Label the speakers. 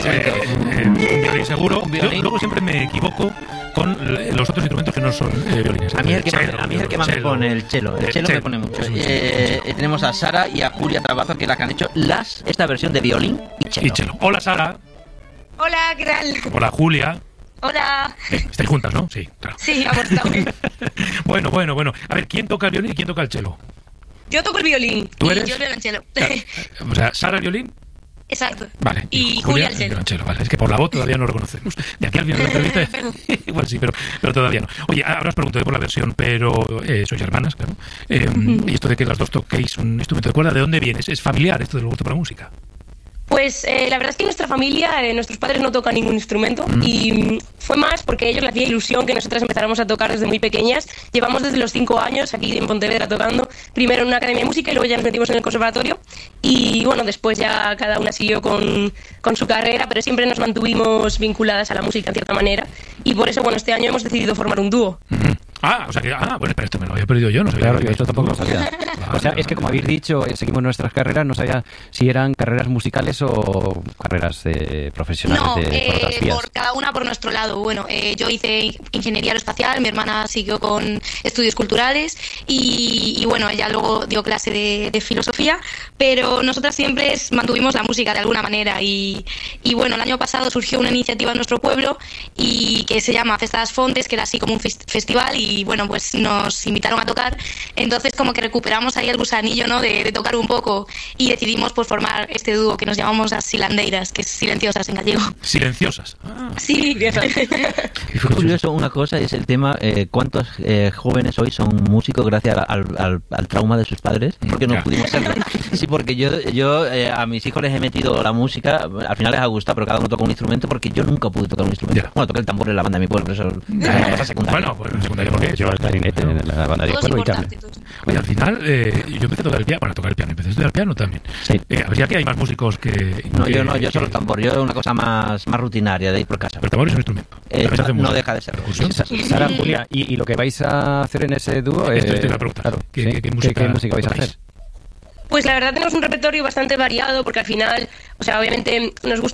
Speaker 1: Un violín seguro.
Speaker 2: ¿Un violín?
Speaker 1: Yo luego siempre me equivoco con los otros instrumentos que no son violines.
Speaker 2: A mí es el que más me pone el cello. El cello me pone mucho. Tenemos a Sara y a Julia Trabajo, que es la que han hecho esta versión de violín y cello.
Speaker 1: Hola, Sara.
Speaker 3: Hola, ¿qué tal?
Speaker 1: Hola, Julia.
Speaker 3: Hola.
Speaker 1: Estáis juntas, ¿no? Sí, claro.
Speaker 3: Sí, hemos estado bien.
Speaker 1: Bueno. A ver, ¿quién toca el violín y quién toca el cello?
Speaker 3: Yo toco el violín.
Speaker 1: ¿Tú eres?
Speaker 3: Y yo el violonchelo.
Speaker 1: Claro. O sea, Sara el violín.
Speaker 3: Exacto.
Speaker 1: Vale.
Speaker 3: Y Julia el cello.
Speaker 1: Violonchelo, vale. Es que por la voz todavía no lo reconocemos. De aquí al final de la entrevista, igual sí, pero todavía no. Oye, ahora os pregunto por la versión, pero sois hermanas, claro. Y esto de que las dos toquéis un instrumento de cuerda, ¿de dónde vienes? ¿Es familiar esto del gusto por la música?
Speaker 3: Pues la verdad es que nuestra familia, nuestros padres no tocan ningún instrumento y fue más porque a ellos les hacía ilusión que nosotras empezáramos a tocar desde muy pequeñas. Llevamos desde los 5 años aquí en Pontevedra tocando, primero en una academia de música y luego ya nos metimos en el conservatorio y bueno, después ya cada una siguió con su carrera, pero siempre nos mantuvimos vinculadas a la música en cierta manera y por eso, bueno, este año hemos decidido formar un dúo.
Speaker 1: Bueno, pero esto me lo había perdido yo, no sabía.
Speaker 4: Claro, yo esto tampoco lo sabía. O sea, es que como habéis dicho, seguimos nuestras carreras, no sabía si eran carreras musicales o carreras profesionales por otras vías.
Speaker 3: Por cada una por nuestro lado. Bueno, yo hice ingeniería aeroespacial, mi hermana siguió con estudios culturales y bueno, ella luego dio clase de filosofía, pero nosotras siempre mantuvimos la música de alguna manera y bueno, el año pasado surgió una iniciativa en nuestro pueblo y que se llama Festa das Fontes, que era así como un festival y bueno, pues nos invitaron a tocar, entonces como que recuperamos ahí el gusanillo, ¿no? de tocar un poco y decidimos pues formar este dúo que nos llamamos las silandeiras, que es silenciosas en gallego.
Speaker 1: Silenciosas.
Speaker 3: Sí,
Speaker 2: Es curioso una cosa, es el tema, ¿cuántos jóvenes hoy son músicos gracias al trauma de sus padres? Porque no pudimos serlo. Sí, porque yo a mis hijos les he metido la música, al final les ha gustado, pero cada uno toca un instrumento porque yo nunca pude tocar un instrumento. Bueno, toqué el tambor en la banda de mi pueblo, pero eso es una cosa secundaria.
Speaker 1: Bueno, pues en secundaria porque
Speaker 4: yo el clarinete en la banda de pueblo y tal.
Speaker 1: Oye, al final yo empecé a tocar el piano, empecé a estudiar piano también.
Speaker 4: Sí.
Speaker 1: A ver si aquí hay más músicos que...
Speaker 2: Yo solo tambor, yo una cosa más rutinaria de ir por casa.
Speaker 1: Pero tambor es un instrumento.
Speaker 2: No deja de serlo.
Speaker 4: Sara, Julia, ¿y lo que vais a hacer en ese dúo?
Speaker 1: Esto es la pregunta.
Speaker 4: Claro,
Speaker 1: ¿Qué música
Speaker 4: vais a hacer?
Speaker 3: Pues la verdad tenemos un repertorio bastante variado porque al final, o sea, obviamente nos gusta